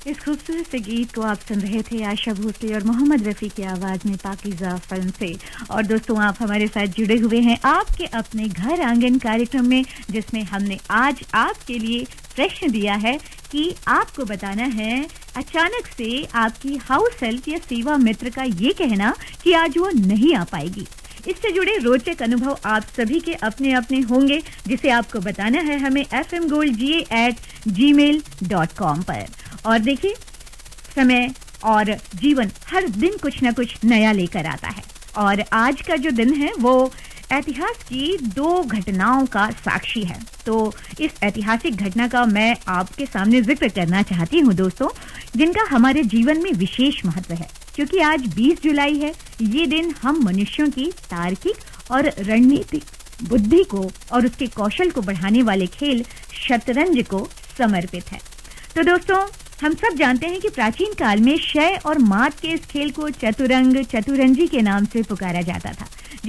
इस खूबसूरत से गीत को आप सुन रहे थे आशा भोसले और मोहम्मद रफ़ी की आवाज में पाकीज़ा फिल्म से। और दोस्तों, आप हमारे साथ जुड़े हुए हैं आपके अपने घर आंगन कार्यक्रम में, जिसमें हमने आज आपके लिए प्रश्न दिया है कि आपको बताना है अचानक से आपकी हाउस हेल्प या सेवा मित्र का ये कहना कि आज वो नहीं आ पाएगी। इससे जुड़े रोचक अनुभव आप सभी के अपने अपने होंगे, जिसे आपको बताना है हमें fmgoldga@gmail.com पर। और देखिए, समय और जीवन हर दिन कुछ न कुछ नया लेकर आता है, और आज का जो दिन है वो ऐतिहास की 2 घटनाओं का साक्षी है। तो इस ऐतिहासिक घटना का मैं आपके सामने जिक्र करना चाहती हूँ दोस्तों, जिनका हमारे जीवन में विशेष महत्व है, क्योंकि आज 20 जुलाई है। ये दिन हम मनुष्यों की तार्किक और रणनीतिक बुद्धि को और उसके कौशल को बढ़ाने वाले खेल शतरंज को समर्पित है। तो दोस्तों, हम सब जानते हैं कि प्राचीन काल में शय और मात के इस खेल को चतुरंग चतुरंजी के नाम से पुकारा जाता था।